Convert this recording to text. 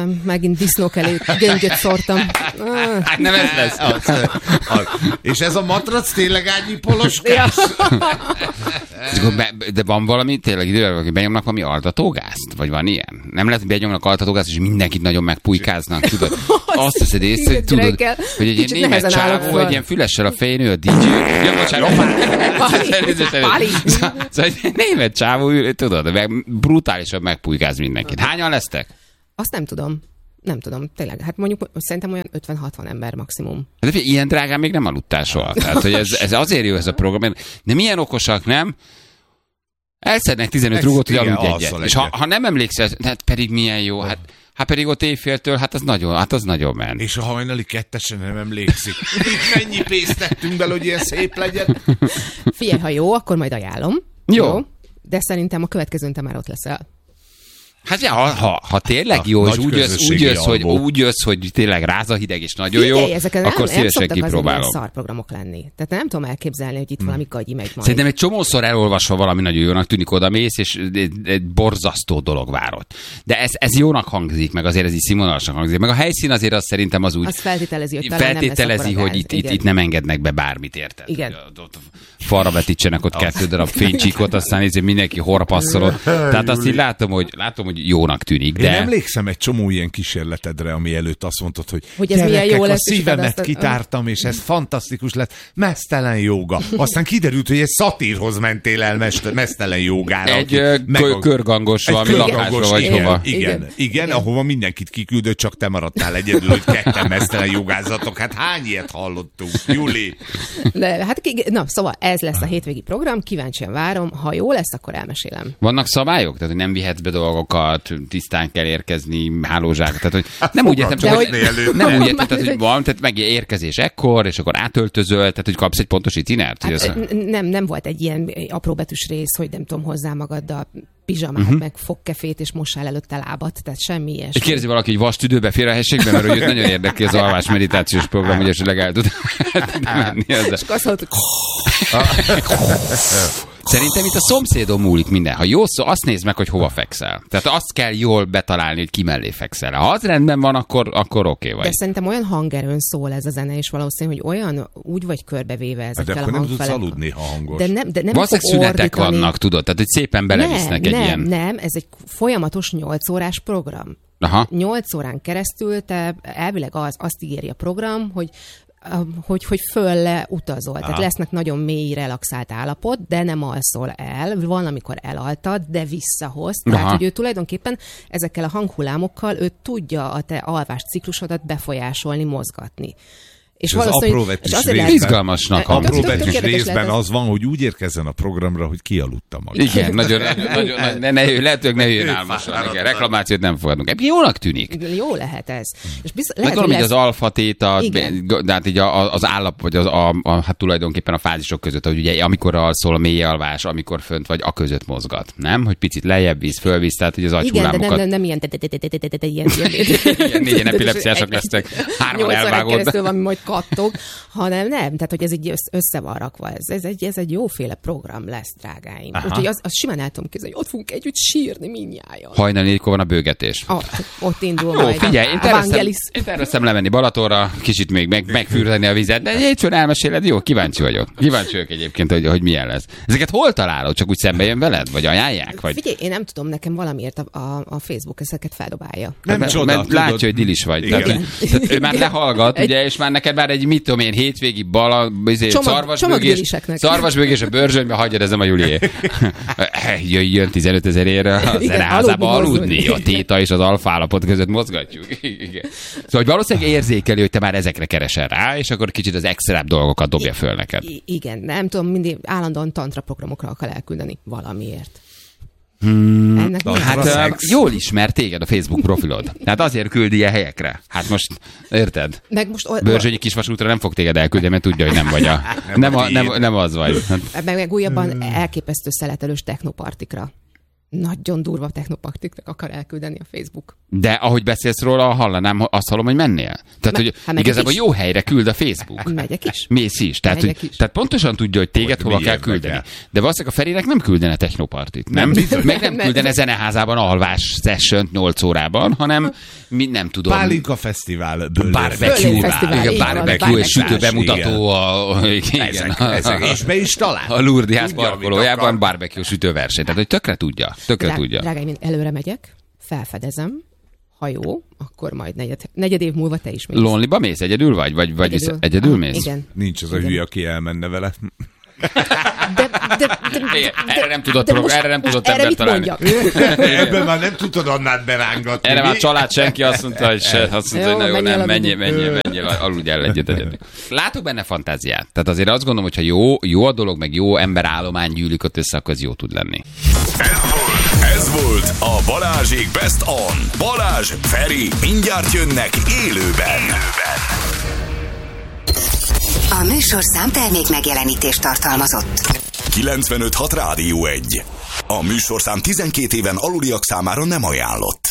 megint disznók elé göngyöt szórtam. Hát nem ez lesz. És ez a matrac tényleg ágyi poloskás? De van valami, tényleg idővel, hogy benyomnak valami altatógázt? Vagy van ilyen? Nem lehet, hogy benyomnak altatógázt, és mindenkit nagyon megpujkáznak, tudod? Azt teszed észre, hogy tudod, hogy egy ilyen német csávó, egy ilyen fülessel a fején, ő a DJ. Ja, bocsánat, szóval egy német csávó, tudod, brutálisan megpujkáz mindenkit. Hányan lesztek? Azt nem tudom. Nem tudom, tényleg. Hát mondjuk szerintem olyan 50-60 ember maximum. De ilyen drágán még nem aludtál soha. Tehát, hogy ez azért jó ez a program. De milyen okosak, nem? Elszednek 15 rúgót, hogy aludj egyet. És ha nem emlékszel, hát pedig milyen jó, hát pedig ott éjféltől, hát az nagyon ment. És a hajnali kettesen nem emlékszik. Itt mennyi pénzt tettünk bele, hogy ilyen szép legyen? Figyelj, ha jó, akkor majd ajánlom. Jó. De szerintem a következőn te már ott leszel. Hát ja, ha tényleg jó, és úgy jössz, hogy tényleg rázahideg és nagyon jó, akkor szívesen kipróbálom. Nem szarprogramok lenni. Tehát nem tudom elképzelni, hogy itt valami gagyi megy majd. Szerintem egy csomószor elolvasva valami nagyon jónak tűnik, odamész, és egy borzasztó dolog várott. De ez jónak hangzik, meg azért ez így színvonalasan hangzik. Meg a helyszín azért az szerintem az úgy... Az feltételezi, hogy itt nem engednek be bármit, érted? Igen. Falra vetítsenek ott 2 darab fénycsíkot, aztán mindenki horpasszolod. Tehát azt így látom, hogy jónak tűnik. De... Én emlékszem egy csomó ilyen kísérletedre, ami előtt azt mondtad, hogy ez milyen jó lesz, a szívemet kitártam, és ez fantasztikus lett, mesztelen jóga. Aztán kiderült, hogy egy szatírhoz mentél el mesztelen jógára. Egy körgangos valami lakásra vagy hova. Igen, ahova mindenkit kiküldött, csak te maradtál egyedül, hogy ketten mesztelen jogázatok. Hát hány ilyet hallottunk, Juli? Szóval ez lesz a hétvégi program, kíváncsian várom. Ha jó lesz, akkor elmesélem. Vannak szabályok? Tehát, hogy nem vihetsz be dolgokat, tisztán kell érkezni, hálózsák. Tehát, hogy nem úgy értem, csak hogy van, tehát meg érkezés ekkor, és akkor átöltözöl, tehát, hogy kapsz egy pontos itinert? Hát, nem volt egy ilyen apróbetűs rész, hogy nem tudom, hozzá magaddal pizsamát, meg fogkefét, és mossál előtte lábat, tehát semmi ilyesmi. Kérdezi valaki, hogy vastüdőbe férelhessék be, mert hogy nagyon érdekli az alvás meditációs program, hogy esetleg el tud menni ezzel. És azt mondod, Szerintem itt a szomszédon múlik minden. Ha jó szó, azt nézd meg, hogy hova fekszel. Tehát azt kell jól betalálni, hogy ki mellé fekszel. Ha az rendben van, akkor oké vagy. De szerintem olyan hangerőn szól ez a zene, és valószínű, hogy olyan úgy vagy körbevéve ezekkel a hangfelekkel. De akkor nem tudsz aludni, ha hangos. De nem valószínűleg szünetek vannak, tudod? Tehát, hogy szépen belevisznek egy ilyen... Nem, ez egy folyamatos 8 órás program. Aha. 8 órán keresztül te elvileg azt ígéri a program, hogy fölle utazol. Aha. Tehát lesznek nagyon mély, relaxált állapot, de nem alszol el. Van, amikor elaltad, de visszahoz. Tehát, hogy ő tulajdonképpen ezekkel a hanghullámokkal ő tudja a te alvás ciklusodat befolyásolni, mozgatni. És az apróbetűs izgalmasnak részben az van, hogy úgy érkezzen a programra, hogy kialudta magát. Igen, nagyon lehetőleg ne jöjjön álmosan. Reklamációt nem fogadunk. Jónak tűnik. Jó lehet ez. És gondolom, hogy az alfa téta, de hát így az állap, vagy hát tulajdonképpen a fázisok között, hogy ugye amikor alszol, a mély alvás, amikor fönt vagy, a között mozgat. Nem? Hogy picit lejjebb víz, fölvíz, tehát hogy az agyhullámokat. Igen, de nem ilyen négyen epilepsziások lesznek, 3 elvágód. Kattog, hanem nem, tehát hogy ez így össze van rakva. Ez egy jóféle program lesz, drágáim. Úgyhogy az simán el tudom képzelni, hogy ott fogunk együtt sírni mindnyájan. Hajnali 4-kor van a bőgetés. Ott indul jó, majd figyelj, én terveztem lemenni Balatonra, kicsit még megfűrni a vizet, de hétfőn elmeséled, jó, kíváncsi vagyok. Kíváncsi vagyok egyébként, hogy milyen lesz. Ezeket hol találod? Csak úgy szembe jön veled? Vagy ajánlják? Vagy... Figyelj, én nem tudom, nekem valamiért a Facebook ezeket feldobálja. Nem csoda, mert látja, hogy dilis vagy. Tehát ő már lehallgat, ugye, és már neked már egy mit tudom én, hétvégi szarvasbőgés a Börzsönybe, hagyjad, ez nem a Julié. Jöjjön 15 000 érre a zeneházába aludni. A téta és az alfa állapot között mozgatjuk. Igen. Szóval hogy valószínűleg érzékelő, hogy te már ezekre keresel rá, és akkor kicsit az extra dolgokat dobja föl neked. Igen, nem tudom, mindig állandóan tantra programokra akar elküldeni valamiért. Hát jól ismer téged a Facebook profilod. Tehát azért küldi ilyen helyekre. Hát most, érted? Börzsönyi Kisvasútra nem fog téged elküldeni, mert tudja, hogy nem vagy nem az vagy. Meg újabban elképesztő szeletelős technopartikra. Nagyon durva technopartikra akar elküldeni a Facebook. De ahogy beszélsz róla, hallanám, azt hallom, hogy mennél. Tehát, hogy igazából jó helyre küld a Facebook. Megyek is. Mész is. Tehát pontosan tudja, hogy téged hova kell küldeni. De valószínűleg a Ferinek nem küldene technopartit. Nem? Meg nem küldene zeneházában alvás session 8 órában, hanem nem tudom. Pálinka fesztivál. Barbecue és sütő bemutató. Ezek, és be is talál. A Lourdes ház parkolójában barbecue sütőverseny. Tehát, hogy tökre tudja. Drágáim, én előre megyek, felfedezem, ha jó, akkor majd negyed év múlva te is mész. Lonelyba mész? Egyedül vagy? Vagy egyedül mész? Igen. Nincs az a hülye, aki elmenne vele. Erre nem tudott ember találni. Ebben már nem tudod annál berángatni. Erre már család senki azt mondta, hogy na jó, nem, menjél, aludj el egyet. Látok benne fantáziát. Tehát azért azt gondolom, hogy ha jó a dolog, meg jó emberállomány gyűlik ott össze, akkor az jó tud lenni. Ez volt a Balázsék Best On. Balázs, Feri, mindjárt jönnek élőben. A műsorszám termék megjelenítést tartalmazott. 95.6 Rádió 1. A műsorszám 12 éven aluliak számára nem ajánlott.